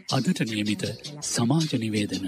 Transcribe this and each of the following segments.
අදට නියමිත සමාජ නිවේදන.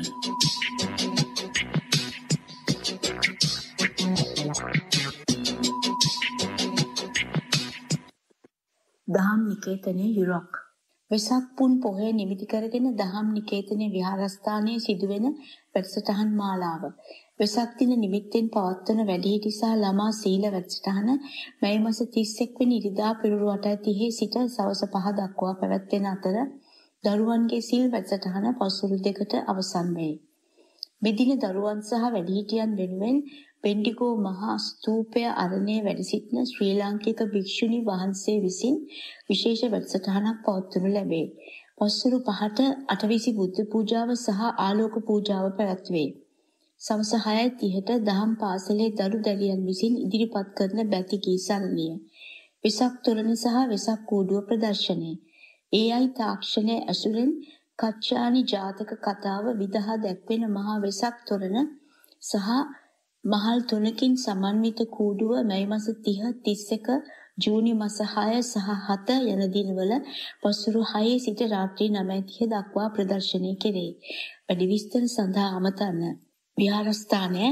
දහම් නිකේතනයේ යුරොක් වෙසක් පුන් පොහොය නිමිති කරගෙන දහම් නිකේතනයේ විහාරස්ථානයේ සිදුවෙන වැඩසටහන් මාලාව. වෙසක් දින නිමිත්තෙන් පවත්වන වැඩිහිටි සහ ළමා සීල වැඩසටහන මැයි මාස 31 වෙනි ඉරිදා පෙරවරු 8:30 සිට සවස් 5 දක්වා පැවැත්වෙන අතර දරුවන්ගේ සීල් වැඩසටහන පස්වරු 2ට අවසන් වේ. මෙදින දරුවන් සහ වැඩිහිටියන් වෙනුවෙන් පෙන්ඩිගෝ මහා ස්තූපය අරණේ වැඩ සිටින ශ්‍රී ලාංකික භික්ෂුණී වහන්සේ විසින් විශේෂ වැඩසටහනක් පවත්වනු ලැබේ. පස්වරු 5ට අටවිසි බුද්ධ පූජාව සහ ආලෝක පූජාව පැවැත්වේ. සවස් 6:30ට දහම් පාසලේ දරු දැරියන් විසින් ඉදිරිපත් කරන බැති ගී සරණිය. වෙසක් තොරණ සහ වෙසක් කූඩුව ප්‍රදර්ශනය. AI තාක්ෂණයේ ඇසුරෙන් කච්චානි ජාතක කතාව විදහා දැක්වෙන මහා වෙසක් තොරණ සහ මහල් 3කින් සමන්විත කූඩුව මැයි මාස 30, 31, ජූනි මාස 6 සහ 7 යන දිනවල පස්වරු 6 සිට රාත්‍රී 9:30 දක්වා ප්‍රදර්ශනය කෙරේ. වැඩි විස්තර සඳහා අමතන්න. විහාරස්ථානය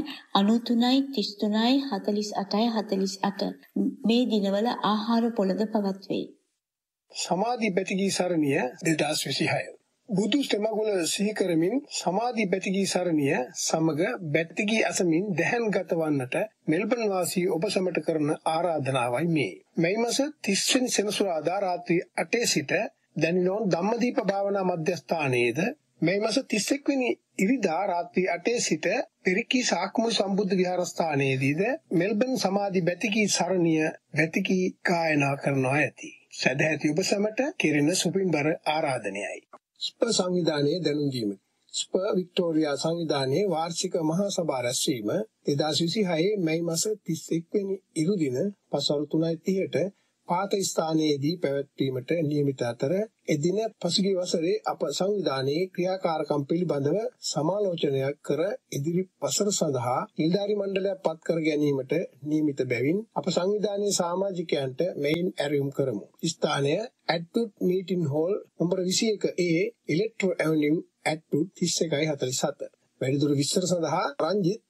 93, 33, 48, 48 මේ දිනවල ආහාර පොළද පවත්වේ. සමාධි බැතිගී සරණිය 2026 බුදු ස්තමගුණ සිහි කරමින් සමාධි බැතිගී සරණිය සමග බැතිගී අසමින් දැහන්ගත වන්නට මෙල්බන් වාසී ඔබ සැමට කරන ආරාධනාවයි මේ. මැයි මාස 30 වෙනි සෙනසුරාදා රාත්‍රී 8 සිට දැනිනෝන් ධම්මදීප භාවනා මධ්‍යස්ථානයේද මැයි මාස 31 වෙනි ඉරිදා රාත්‍රී 8 සිට පිරිකී සාක්මුල් සම්බුද්ධ විහාරස්ථානයේදීද මෙල්බන් සමාධි බැතිගී සරණිය බැතිගී ගායනා කරනවා ඇති. සදැහැති ඔබ සැමට කෙරෙන සුපින්බර ආරාධනයයි. ස්ප සංවිධානයේ දැනුම් දීම. ස්ප වික්ටෝරියා සංවිධානයේ වාර්ෂික මහා සභා රැස්වීම 2026 මැයි මාස 31 වෙනි ඉරුදින පස්වරු 3:30ට පාත ස්ථානයේදී පැවැත්වීමට නියමිත අතර එදින පසුගිය වසරේ අප සංවිධානයේ ක්‍රියාකාරකම් පිළිබඳව සමාලෝචනයක් කර ඉදිරි වසර සඳහා නිලධාරි මණ්ඩලයක් පත් කර ගැනීමට නියමිත බැවින් අප සංවිධානයේ සමාජිකයන්ට මෙයින් ඇරයුම් කරමු. ස්ථානය ඇට්වුඩ් meeting hall number 21A electro ඇවනියු ඇට්වුඩ් 3147. වැඩිදුර විස්තර සඳහා රංජිත්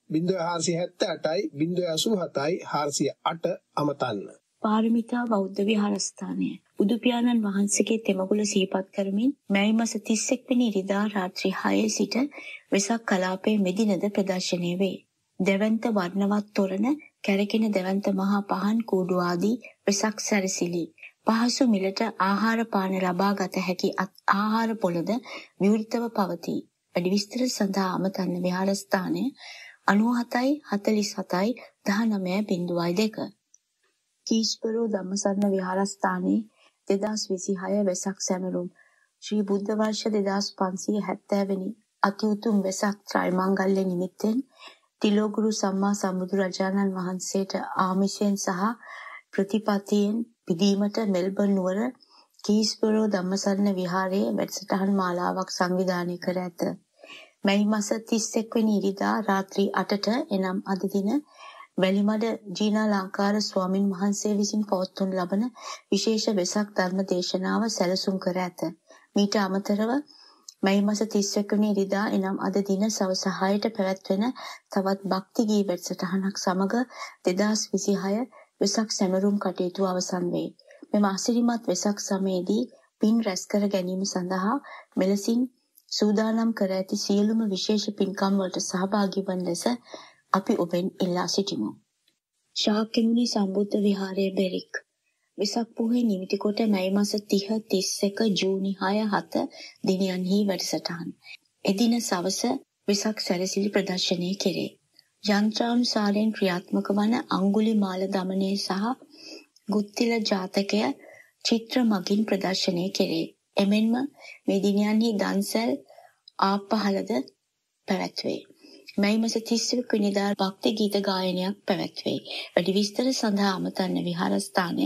0478යි 087යි 408 අමතන්න. පාරමිතා බෞද්ධ විහාරස්ථානය බුදු පියාණන් වහන්සේගේ තෙමගුල සිහිපත් කරමින් මැයි මාස 31 වෙනි ඉරිදා රාත්‍රී 6 සිට වෙසක් කලාපයේ මෙදිනද ප්‍රදර්ශනය වේ. දෙවන්ත වර්ණවත් තොරණ, කැරකෙන දෙවන්ත මහා පහන් කූඩු ආදී වෙසක් සැරසිලි. පහසු මිලට ආහාර පාන ලබා ගත හැකි ආහාර පොළද විවෘතව පවතී. වැඩි විස්තර සඳහා අමතන්න විහාරස්ථානය 97, 47, 19.2. කීස්පරෝ ධම්මසරණ විහාරස්ථානයේ 2026 වෙසක් සැමරුම් ශ්‍රී බුද්ධ වර්ෂ 2570 වෙනි අති උතුම් වෙසක් ත්‍රිමංගල්‍ය නිමිත්තෙන් තිලෝගුරු සම්මා සම්බුදුරජාණන් වහන්සේට ආමිෂයෙන් සහ ප්‍රතිපත්තියෙන් පිදීමට මෙල්බන් නුවර කීස්පරෝ ධම්මසරණ විහාරයේ වැඩසටහන් මාලාවක් සංවිධානය කර ඇත. මැයි මාස 31 වෙනි ඉරිදා රාත්‍රී 8ට එනම් අද දින වැලිමඩ ජීනාලංකාර ස්වාමින් වහන්සේ විසින් පවත්වනු ලබන විශේෂ වෙසක් ධර්ම දේශනාව සැලසුම් කර ඇත. මීට අමතරව මැයි මාස 31 වෙනි ඉරිදා එනම් අද දින සවස් 6ට පැවැත්වෙන තවත් භක්ති ගී වැඩසටහනක් සමග 2026 වෙසක් සැමරුම් කටයුතු අවසන් වේ. මෙම අසිරිමත් වෙසක් සමයේදී පින් රැස් කර ගැනීම සඳහා මෙලෙසින් සූදානම් කර ඇති සියලුම විශේෂ පින්කම් වලට සහභාගී වන ලෙස අපි ඔබෙන් ඉල්ලා සිටිමු. ශාක්‍යමුනි සම්බුද්ධ විහාරයේ බෙරික් වෙසක් පොහොය නිමිති කොට මැයි මාස 30, 31, ජූනි 6, 7 දිනයන්හි වැඩසටහන්. එදින සවස වෙසක් සැරසිලි ප්‍රදර්ශනය කෙරේ. යන්ත්‍රානුසාරයෙන් ක්‍රියාත්මක වන අඟුලිමාල දමනය සහ ගුත්තිල ජාතකය චිත්‍ර මගින් ප්‍රදර්ශනය කෙරේ. එමෙන්ම මේ දිනයන්හි දන්සැල් ආපහළද පැවැත්වේ. මැයි මාස 31 වෙනිදා භක්ති ගීත ගායනයක් පැවැත්වේ. වැඩි විස්තර සඳහා අමතන්න විහාරස්ථානය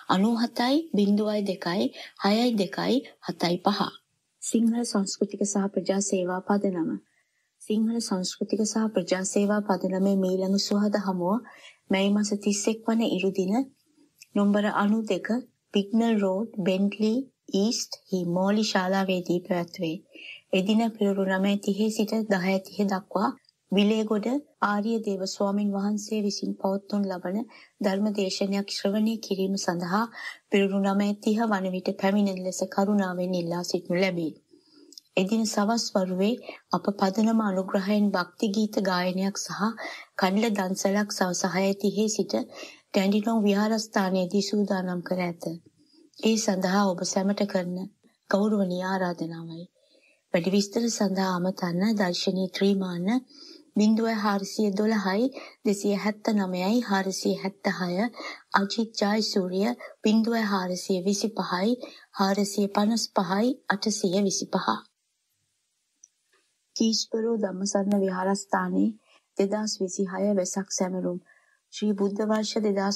97.02, 6.2, 7.5. සිංහල සංස්කෘතික සහ ප්‍රජා සේවා පදනම. සිංහල සංස්කෘතික සහ ප්‍රජා සේවා පදනමේ මීළඟ සුවහද හමුව මැයි මාස 31 වන ඉරුදින නම්බර 92 පිග්නල් රෝඩ්, බෙන්ට්ලි, ඊස්ට් හි මෝලි ශාලාවේදී පැවැත්වේ. එදින පිරුරු 9:30 සිට 10:30 දක්වා විලේගොඩ ආර්යදේව ස්වාමින් වහන්සේ විසින් පවත්වනු ලබන ධර්මදේශනයක් ශ්‍රවණය කිරීම සඳහා පිරුරු 9:30 වන විට පැමිණෙන ලෙස කරුණාවෙන් ඉල්ලා සිටිනු ලැබේ. එදින සවස් වරුවේ අප පදනම අනුග්‍රහයෙන් භක්ති ගීත ගායනයක් සහ කඩල දන්සලක් සවස් 6:30 සිට ටැන්ඩිනොන් විහාරස්ථානයේදී සූදානම් කර ඇත. ඒ සඳහා ඔබ සැමට කරන ගෞරවනීය ආරාධනාවයි. වැඩි විස්තර සඳහා අමතන්න දර්ශනී ත්‍රිමාන 0412 279 476 අජිත් ජයසූරිය 0425 455 825. කීස්බරෝ ධම්මසරණ විහාරස්ථානයේ 2026 වෙසක් සැමරුම් ශ්‍රී බුද්ධ වර්ෂ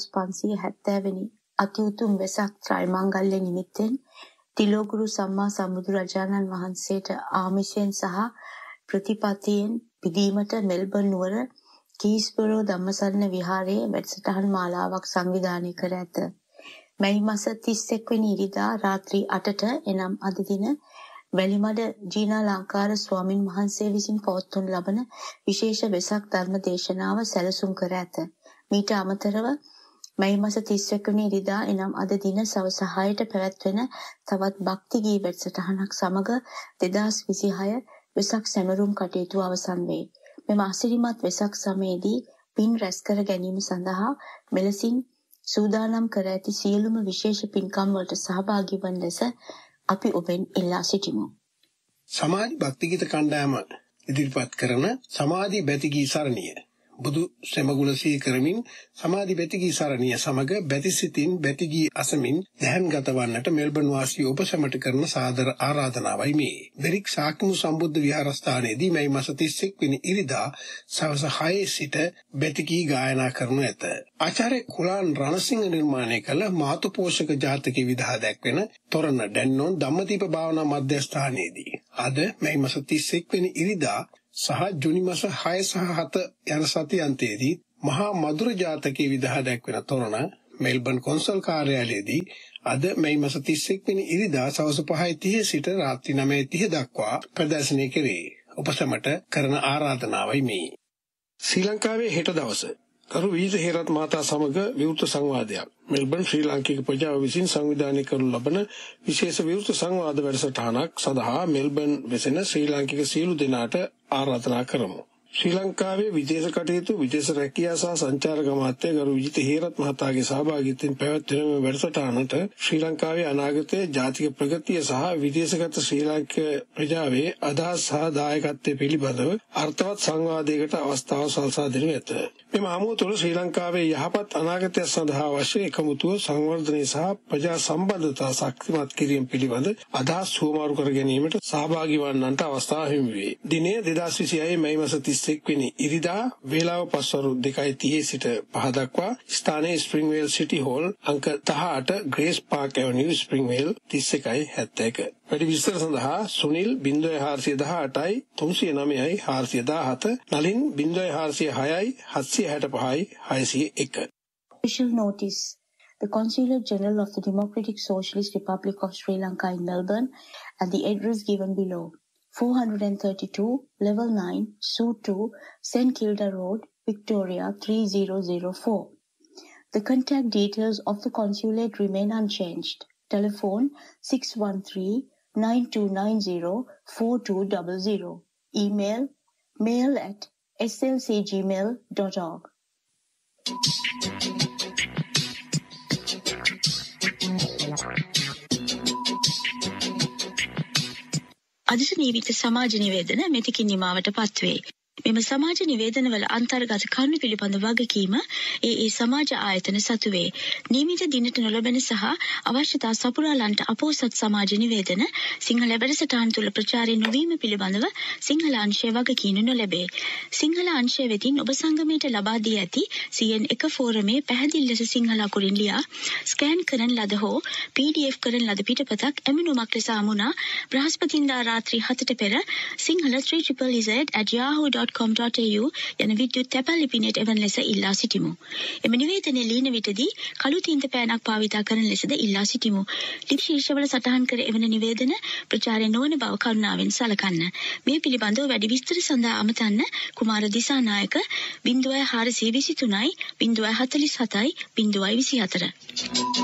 2570 වෙනි අති උතුම් වෙසක් ත්‍රිමංගල්‍ය නිමිත්තෙන් තිලෝගුරු සම්මා සම්බුදුරජාණන් වහන්සේට ආමිෂයෙන් සහ ප්‍රතිපත්තියෙන් පිදීමට මෙල්බන් නුවර කීස්බරෝ ධම්මසරණ විහාරයේ වැඩසටහන් මාලාවක් සංවිධානය කර ඇත. මැයි මාස 31 වෙනි ඉරිදා රාත්‍රී 8ට එනම් අද දින වැලිමඩ ජීනා ලංකාර ස්වාමින් වහන්සේ විසින් පවත්වනු ලබන විශේෂ වෙසක් ධර්ම දේශනාව සැලසුම් කර ඇත. මීට අමතරව මැයි මාස 31 වෙනි ඉරිදා එනම් අද දින සවස 6ට පැවැත්වෙන තවත් භක්ති ගී වැඩසටහනක් සමග 2026 වෙසක් සැමරුම් කටයුතු අවසන් වේ. මෙම අසිරිමත් වෙසක් සමයේදී පින් රැස් කර ගැනීම සඳහා මෙලෙසින් සූදානම් කර ඇති සියලුම විශේෂ පින්කම් වලට සහභාගී වන ලෙස අපි ඔබෙන් ඉල්ලා සිටිමු. සමාධි භක්ති ගීත කණ්ඩායම ඉදිරිපත් කරන සමාධි බැතිගී සරණිය බුදු සෙමගුණ සිහි කරමින් සමාධි බැතිගී සරණිය සමග බැතිසිතින් බැතිගී අසමින් දැහන්ගත වන්නට මෙල්බන් වාසී ඔබ සැමට කරන සාදර ආරාධනාවයි මේ. බෙරික් ශාක්‍යමු සම්බුද්ධ විහාරස්ථානයේදී මැයි මාස 31 වෙනි ඉරිදා සවස 6 සිට බැතිගී ගායනා කරනු ඇත. ආචාර්ය කුලාන් රණසිංහ නිර්මාණය කළ මාතු පෝෂක ජාතකයේ විදහා දැක්වෙන තොරණ ඩැන්නොන් ධම්මදීප භාවනා මධ්‍යස්ථානයේදී අද මැයි මාස 31 වෙනි ඉරිදා සහ ජුනි මාස 6 සහ 7 යන සතියන්තයේදී මහා මధుර ජාතකයේ විදහා දැක්වෙන තොරණ මෙල්බන් කොන්සල් කාර්යාලයේදී අද මැයි මාස 31 වෙනි ඉරිදා සවස් 5:30 සිට රාත්‍රී 9:30 දක්වා ප්‍රදර්ශනය කෙරේ. ඔබ සැමට කරන ආරාධනාවයි මේ. ශ්‍රී ලංකාවේ හෙට දවස කරු විජිත හේරත් මහතා සමග විවෘත සංවාදයක් මෙල්බන් ශ්‍රී ලාංකික ප්‍රජාව විසින් සංවිධානය කරනු ලබන විශේෂ විවෘත සංවාද වැඩසටහනක් සඳහා මෙල්බන් වෙසෙන ශ්‍රී ලාංකික සියලු දෙනාට ආරාධනා කරමු. ශ්‍රී ලංකාවේ විදේශ කටයුතු විදේශ රැකියාව සහ සංචාරක අමාත්‍ය ගරු විජිත හේරත් මහතාගේ සහභාගීත්වයෙන් පැවැත්වෙන මේ වැඩසටහනට ශ්‍රී ලංකාවේ අනාගතයේ ජාතික ප්‍රගතිය සහ විදේශගත ශ්‍රී ලාංකික ප්‍රජාවේ අදහස් සහ දායකත්වයේ පිළිබඳව අර්ථවත් සංවාදයකට අවස්ථාව සලසා දෙනු ඇත. මෙම හමුව තුළ ශ්‍රී ලංකාවේ යහපත් අනාගතය සඳහා අවශ්‍ය එකමුතුව සංවර්ධනය සහ ප්‍රජා සම්බන්ධතා ශක්තිමත් කිරීම පිළිබඳ අදහස් හුවමාරු කර ගැනීමට සහභාගී වන්නන්ට අවස්ථාව හිමි වේ. දිනය 2026 මැයි මාස 31 වෙනි ඉරිදා වේලාව පස්වරු 2:30 සිට 5 දක්වා ස්ථානයේ ස්ප්‍රින්ග්වේල් සිටි හෝල් අංක 18 ග්‍රේස් පාක් ඇවනියු ස්ප්‍රින්ග්වේල් 3171. වැඩි විස්තර සඳහා Sunil 0418යි 309යි 417 Nalin 0406යි 765යි 601. Official notice. The Consulate General of the Democratic Socialist Republic of Sri Lanka in Melbourne at the address given below. 432, Level 9, Suite 2, St Kilda Road, Victoria 3004. The contact details of the consulate remain unchanged. Telephone 613-9290-4200. Email mail@slcgmail.org. අදට නීවිත සමාජ නිවේදන මෙතකින් නිමාවට පත්වේ. මෙම සමාජ නිවේදනවල අන්තර්ගත කරුණු පිළිබඳ වගකීම ඒ සමාජ ආයතන සතු වේ. නියමිත දිනට නොලැබෙන සහ අවශ්‍යතා සපුරාලන්ට අපෝසත් සමාජ නිවේදන සිංහල වැඩසටහන් තුළ ප්‍රචාරය නොවීම පිළිබඳව සිංහල අංශය වගකීම් නොලැබේ. සිංහල අංශය වෙතින් ඔබ සංගමයට ලබා දී ඇති CN1 ෆෝරමේ පැහැදිලි ලෙස සිංහල අකුරින් ලියා ස්කෑන් කරන ලද හෝ PDF කරන ලද පිටපතක් එමෙනුමක් ලෙස අමුණා බ්‍රහස්පතින්දා රාත්‍රී 7ට පෙර සිංහල 3ZZZ@yahoo.com @bbc.com.au යන විද්‍යුත් තැපැල් ලිපිනයට එවන ලෙස ඉල්ලා සිටිමු. එම නිවේදනය ලියන විටදී කළු තීන්ත පෑනක් භාවිතා කරන ලෙසද ඉල්ලා සිටිමු. ලිපි ශීර්ෂවල සටහන් කර එවන නිවේදන ප්‍රචාරය නොවන බව කරුණාවෙන් සලකන්න. මේ පිළිබඳව වැඩි විස්තර සඳහා අමතන්න කුමාර දිසානායක 0423 047 024.